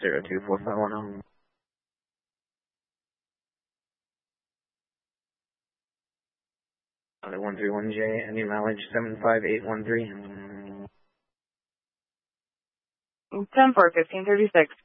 024510. 131J, any mileage 75813. 10 for 1536.